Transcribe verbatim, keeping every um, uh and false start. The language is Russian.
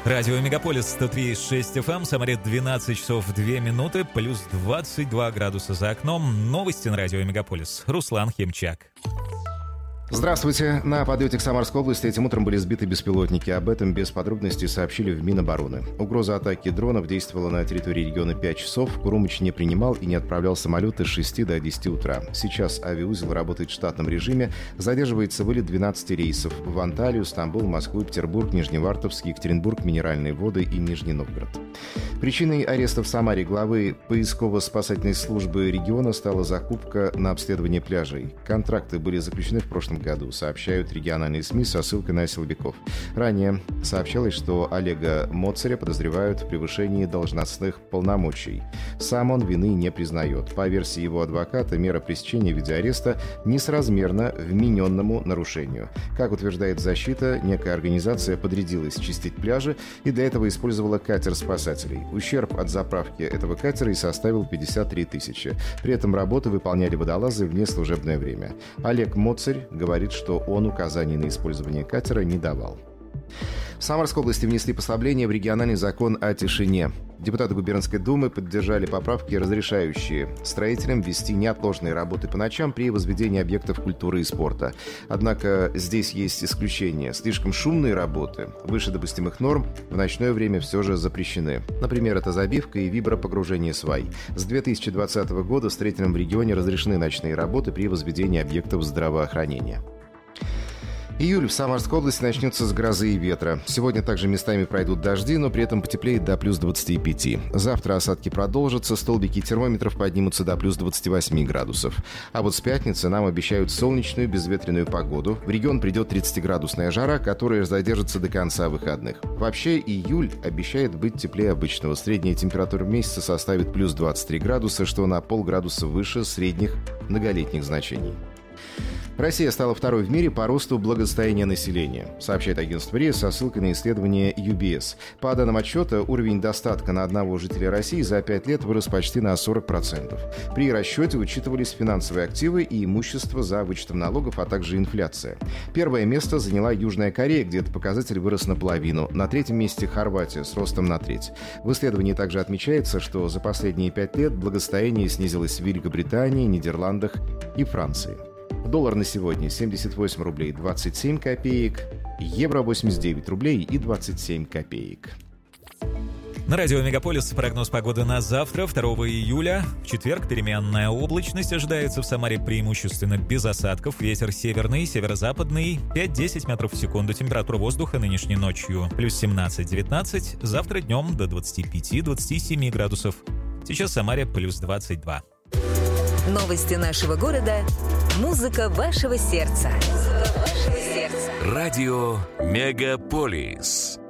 Радио Мегаполис сто три и шесть эф эм, Самаре двенадцать часов две минуты, плюс двадцать два градуса за окном. Новости на Радио Мегаполис. Руслан Химчак. Здравствуйте. На подлете к Самарской области этим утром были сбиты беспилотники. Об этом без подробностей сообщили в Минобороны. Угроза атаки дронов действовала на территории региона пять часов. Курумыч не принимал и не отправлял самолеты с шести до десяти утра. Сейчас авиаузел работает в штатном режиме. Задерживается вылет двенадцати рейсов в Анталию, Стамбул, Москву, Петербург, Нижневартовск, Екатеринбург, Минеральные воды и Нижний Новгород. Причиной ареста в Самаре главы поисково-спасательной службы региона стала закупка на обследование пляжей. Контракты были заключены в прошлом году, сообщают региональные СМИ со ссылкой на силовиков. Ранее сообщалось, что Олега Моцаря подозревают в превышении должностных полномочий. Сам он вины не признает. По версии его адвоката, мера пресечения в виде ареста несоразмерна вмененному нарушению. Как утверждает защита, некая организация подрядилась чистить пляжи и для этого использовала катер спасателей. Ущерб от заправки этого катера и составил пятьдесят три тысячи. При этом работы выполняли водолазы в неслужебное время. Олег Моцарь говорит, что он указаний на использование катера не давал. В Самарской области внесли послабление в региональный закон о тишине. Депутаты губернской думы поддержали поправки, разрешающие строителям вести неотложные работы по ночам при возведении объектов культуры и спорта. Однако здесь есть исключения. Слишком шумные работы выше допустимых норм в ночное время все же запрещены. Например, это забивка и вибропогружение свай. С две тысячи двадцатого года строителям в регионе разрешены ночные работы при возведении объектов здравоохранения. Июль в Самарской области начнется с грозы и ветра. Сегодня также местами пройдут дожди, но при этом потеплеет до плюс двадцати пяти. Завтра осадки продолжатся, столбики термометров поднимутся до плюс двадцати восьми градусов. А вот с пятницы нам обещают солнечную безветренную погоду. В регион придет тридцатиградусная жара, которая задержится до конца выходных. Вообще, июль обещает быть теплее обычного. Средняя температура месяца составит плюс двадцать три градуса, что на полградуса выше средних многолетних значений. Россия стала второй в мире по росту благосостояния населения, сообщает агентство РИА со ссылкой на исследование ю би эс. По данным отчета, уровень достатка на одного жителя России за пять лет вырос почти на сорок процентов. При расчете учитывались финансовые активы и имущество за вычетом налогов, а также инфляция. Первое место заняла Южная Корея, где этот показатель вырос наполовину. На третьем месте Хорватия с ростом на треть. В исследовании также отмечается, что за последние пять лет благосостояние снизилось в Великобритании, Нидерландах и Франции. Доллар на сегодня семьдесят восемь рублей двадцать семь копеек, евро восемьдесят девять рублей и двадцать семь копеек. На радио Мегаполис прогноз погоды на завтра, второго июля. В четверг переменная облачность ожидается в Самаре преимущественно без осадков. Ветер северный, северо-западный, пять-десять метров в секунду. Температура воздуха нынешней ночью плюс семнадцать-девятнадцать. Завтра днем до двадцати пяти — двадцати семи градусов. Сейчас в Самаре плюс двадцать два. Новости нашего города. Музыка вашего сердца. Музыка вашего сердца. Радио Мегаполис.